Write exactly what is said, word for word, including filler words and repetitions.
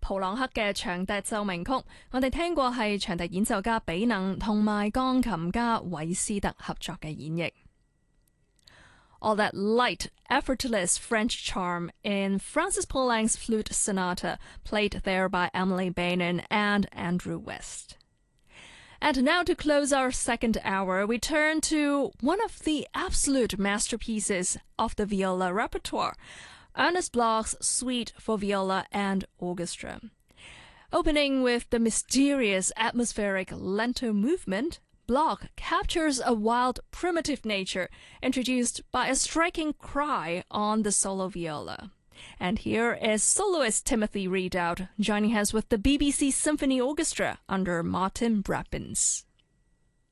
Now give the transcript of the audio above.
普朗克嘅長笛奏鳴曲，我哋聽過係長笛演奏家比能同埋鋼琴家韋斯特合作嘅演繹。All that light, effortless French charm in Francis Poulenc's Flute Sonata, played there by Emily Bainin and Andrew West. And now to close our second hour, we turn to one of the absolute masterpieces of the viola repertoire, Ernest Bloch's Suite for Viola and Orchestra. Opening with the mysterious atmospheric lento movement, Bloch captures a wild, primitive nature introduced by a striking cry on the solo viola. And here is soloist Timothy Ridout joining us with the B B C Symphony Orchestra under Martin Brappens.